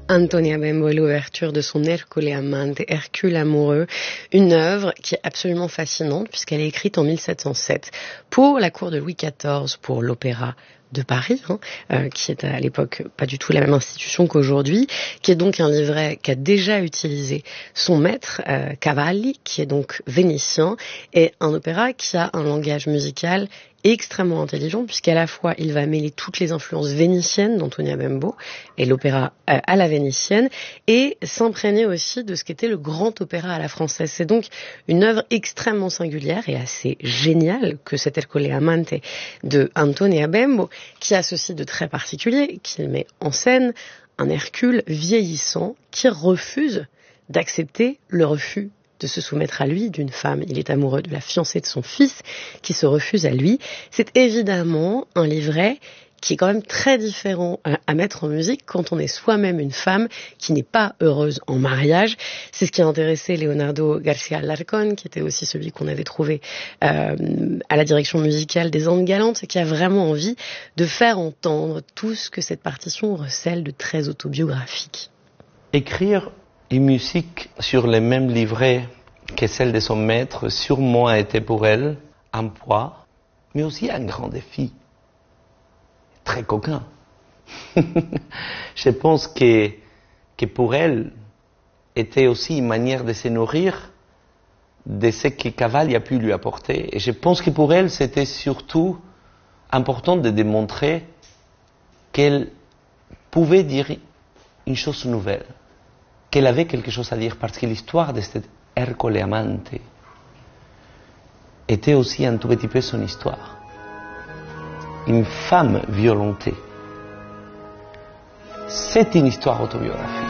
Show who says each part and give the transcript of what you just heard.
Speaker 1: Antonia Bembo et l'ouverture de son Ercole Amante, Hercule amoureux, une œuvre qui est absolument fascinante puisqu'elle est écrite en 1707 pour la cour de Louis XIV, pour l'Opéra de Paris, qui est à l'époque pas du tout la même institution qu'aujourd'hui, qui est donc un livret qu'a déjà utilisé son maître, Cavalli, qui est donc vénitien, et un opéra qui a un langage musical extrêmement intelligent, puisqu'à la fois il va mêler toutes les influences vénitiennes d'Antonia Bembo et l'opéra à la vénitienne, et s'imprégner aussi de ce qu'était le grand opéra à la française. C'est donc une œuvre extrêmement singulière et assez géniale que cet Ercole Amante de Antonia Bembo, qui a ceci de très particulier, qu'il met en scène un Hercule vieillissant qui refuse d'accepter le refus de se soumettre à lui d'une femme. Il est amoureux de la fiancée de son fils qui se refuse à lui. C'est évidemment un livret qui est quand même très différent à mettre en musique quand on est soi-même une femme qui n'est pas heureuse en mariage. C'est ce qui a intéressé Leonardo García Alarcón, qui était aussi celui qu'on avait trouvé à la direction musicale des Andes Galantes, qui a vraiment envie de faire entendre tout ce que cette partition recèle de très autobiographique.
Speaker 2: Écrire une musique sur les mêmes livrets que celle de son maître, sûrement a été pour elle un poids, mais aussi un grand défi. Très coquin. Je pense que pour elle, était aussi une manière de se nourrir de ce que Cavalli a pu lui apporter. Et je pense que pour elle, c'était surtout important de démontrer qu'elle pouvait dire une chose nouvelle, qu'elle avait quelque chose à dire, parce que l'histoire de cet Ercole Amante était aussi un tout petit peu son histoire. Une femme violentée. C'est une histoire autobiographique.